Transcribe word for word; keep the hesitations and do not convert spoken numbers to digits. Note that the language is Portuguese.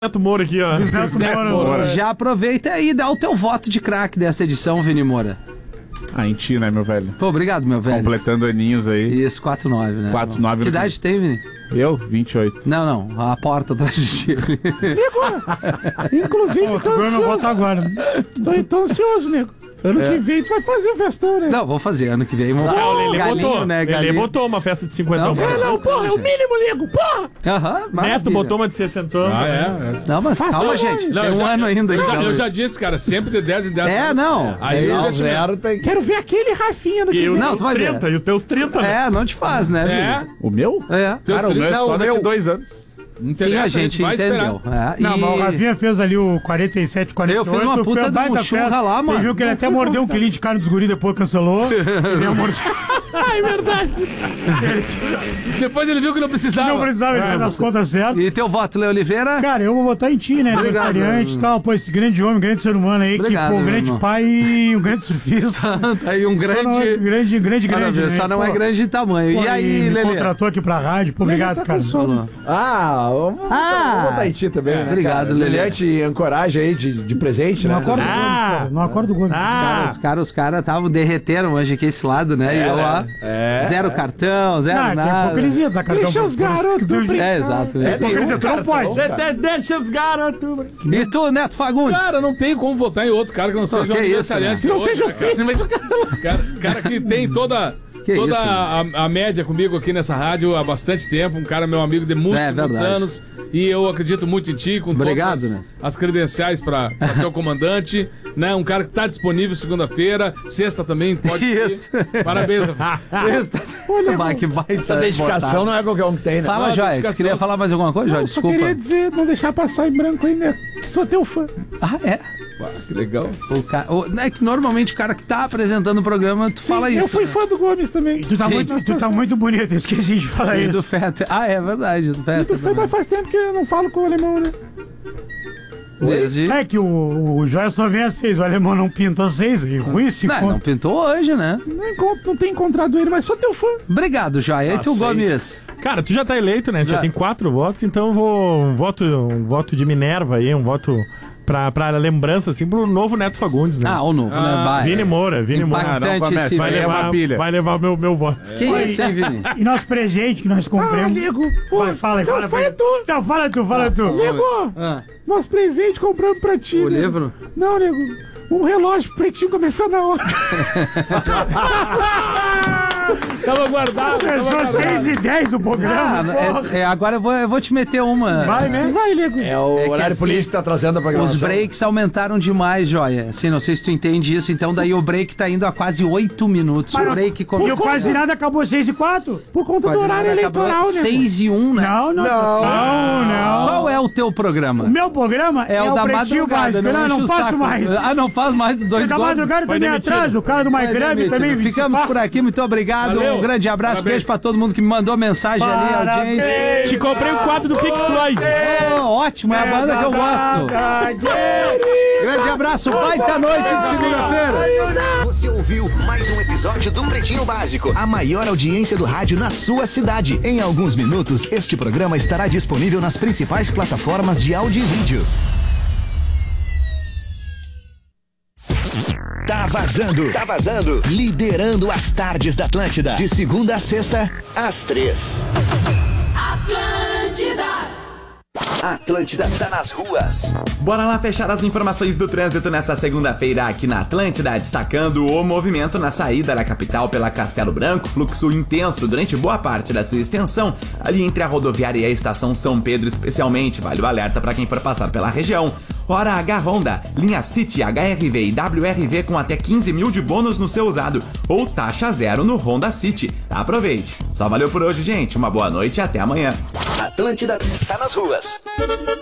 Neto Moura aqui, ó. Neto Moura. Já aproveita aí e dá o teu voto de craque dessa edição, Vini Moura. Ah, em ti, né, meu velho? Pô, obrigado, meu velho. Completando aninhos aí. Isso, quatro nove, né? quatro nove. Que idade tem, Vini? Eu? vinte e oito. Não, não. A porta atrás de ti. Inclusive, Pô, tô tu ganhou ansioso. meu voto agora. Tô, tô ansioso, nego. Ano É. que vem tu vai fazer festão, né? Não, vou fazer ano que vem. Vamos Ah, o Lelê galinho, botou. né? Lelê Galinho. botou uma festa de cinquenta Não, anos. velho. Não, porra, é o mínimo, nego, porra! Aham, Neto maravilha. botou uma de sessenta anos. Ah, é? Não, mas Faz calma, tempo, gente. Não, Tem eu um já- ano ainda. Eu já, então. eu já disse, cara, sempre de dez em dez É, anos. não. Aí É eu isso. zero. Quero ver aquele Rafinha no que E os vem. Não, teus tu vai ver. trinta, e os teus trinta, né? É, não te faz, né, É. Vini? O meu? É. Cara, o meu é Não, só o daqui meu- dois anos. Não Sim, interessa, a gente vai entendeu. esperar. É, Não, e- mas o Rafinha fez ali o quarenta e sete, quarenta e oito. Eu fiz uma foi puta de um baita churra festa. lá, mano. Você viu que ele até mordeu um quilinho de carne dos guri, depois cancelou. Ele ia morder. É verdade. Depois ele viu que não precisava. Não precisava, ele fez as contas certas. E teu voto, Leo Oliveira? Cara, eu vou votar em ti, né? Obrigado. Aniversariante e tal. Pô, esse grande homem, grande ser humano aí, Obrigado, que, pô, um meu grande irmão. pai e um grande surfista. Tá aí um Só não é grande... grande, grande, grande. Maravilha, né? só não Pô, é grande de tamanho. pô, E aí, me Lelê? contratou aqui pra rádio. Pô, obrigado, tá com cara. sono. Ah, vamos Ah. vamos botar em ti também, né? Obrigado, cara? Lelê. Brilhante ancoragem aí de, de presente, Não né? acordo do Ah. Gomes, cara. Não acordo do Gomes. Ah. Os caras os caras estavam derreteram hoje aqui esse lado, né? e eu lá, É. zero cartão, zero Ah, daqui a nada. pouco eles iam dar cartão. Deixa pro os Gomes, garotos que tu- brincar. É, exato. É, Pô, quer dizer, tu não pode. Deixa, deixa os garotos. E tu, Neto Fagundes? Cara, não tem como votar em outro cara que não seja que um isso, aniversariante. né? de Não hoje, seja o né, cara? filho, mas o cara... Cara, cara que tem toda, Que toda isso, a, a média comigo aqui nessa rádio há bastante tempo. Um cara meu amigo de muitos, É, muitos verdade. anos. E eu acredito muito em ti, com Obrigado, todas as, né? as credenciais pra, pra ser o comandante. Né? Um cara que tá disponível segunda-feira, sexta também pode ir. Isso. Parabéns. Olha, Bah, que baita Essa dedicação não é qualquer um que tem, né? Fala, Não, Joia. dedicação. Queria falar mais alguma coisa, Joia? Eu só Desculpa. queria dizer, não deixar passar em branco aí, né? Sou teu fã. Ah, é? Que legal. O ca... o... É que normalmente o cara que tá apresentando o programa, tu Sim, fala isso. eu fui né? fã do Gomes também. Tu tá, Sim. muito, tu tá muito bonito, eu esqueci de falar E do isso. Feta. Ah, é verdade, do Feta. Tu foi, mas faz tempo que eu não falo com o alemão, né? Desde... É que o, o Joia só vem às seis, o alemão não pinta às seis, e ruim se Não, não pintou hoje, né? Não, encontro, não tenho encontrado ele, mas sou teu fã. Obrigado, Joia. E tu, seis. Gomes? Cara, tu já tá eleito, né? Tu já, Já. tem quatro votos, então eu vou um voto, um voto de Minerva aí, um voto pra, pra lembrança, assim, pro novo Neto Fagundes, né? Ah, o novo, né? Bah, Vini é. Moura, Vini Moura. Impactante Ah, não começa, esse Vai aí é levar, uma pilha. vai levar o meu, meu voto. Que isso, hein, Vini? E nosso presente que nós Ah, compramos. nego, pô. Vai, fala aí, não, fala. foi fala. tu. Não, fala tu, fala tu. Nego, Ah, nosso presente compramos pra ti. o nego. livro? Não, nego. Um relógio pretinho começar na hora. Tava guardado. Começou seis e dez do Ah, programa. porra. é, é, agora eu vou, eu vou te meter uma. Vai, né? Vai, nego. É o É que horário assim, político que tá trazendo a programação. Os breaks aumentaram demais, Joia. Assim, não sei se tu entende isso, então daí o break tá indo a quase oito minutos. O break E começou. o quase nada acabou seis e quatro? Por conta Quase do horário nada, acabou eleitoral, né? seis e um, né? Não, não. Não. Não, não. Qual é o teu programa? O meu programa É, o da Pretinho madrugada, Básico. Não, enche não o faço saco. mais. Ah, não faz mais O dois da gols. madrugada Foi também demitido. atrás, o cara do Vai MyGrab demitido. também. Ficamos faço. por aqui, muito obrigado. Valeu. Um grande abraço, Parabéns. beijo pra todo mundo que me mandou mensagem ali, a audiência. Parabéns. Te comprei o quadro do Pink Floyd. Oh, ótimo, é a banda que eu gosto. Grande abraço, baita noite de segunda-feira. Você ouviu mais um episódio do Pretinho Básico, a maior audiência do rádio na sua cidade. Em alguns minutos, este programa estará disponível nas principais plataformas de áudio e vídeo. Tá vazando, tá vazando. Liderando as tardes da Atlântida. De segunda a sexta, às três. Atlântida tá nas ruas. Bora lá fechar as informações do trânsito nessa segunda-feira aqui na Atlântida, destacando o movimento na saída da capital pela Castelo Branco, fluxo intenso durante boa parte da sua extensão, ali entre a rodoviária e a estação São Pedro especialmente, vale o alerta para quem for passar pela região. Hora H Honda, linha City, H R V e W R V com até quinze mil de bônus no seu usado, ou taxa zero no Honda City. Aproveite! Só valeu por hoje, gente, uma boa noite e até amanhã. Atlântida tá nas ruas.